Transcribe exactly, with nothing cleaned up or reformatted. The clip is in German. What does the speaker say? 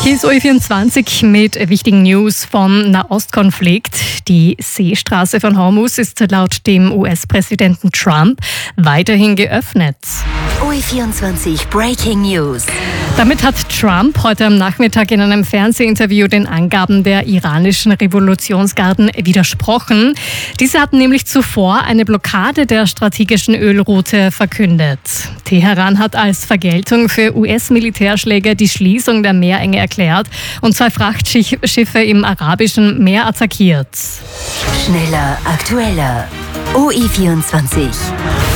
Hier ist O E vierundzwanzig mit wichtigen News vom Nahostkonflikt. Die Seestraße von Hormuz ist laut dem U S-Präsidenten Trump weiterhin geöffnet. O E vierundzwanzig Breaking News. Damit hat Trump heute am Nachmittag in einem Fernsehinterview den Angaben der iranischen Revolutionsgarden widersprochen. Diese hatten nämlich zuvor eine Blockade der strategischen Ölroute verkündet. Teheran hat als Vergeltung für U S-Militärschläge die Schließung der Meerenge erklärt und zwei Frachtschiffe im Arabischen Meer attackiert. Schneller, aktueller. O E vierundzwanzig.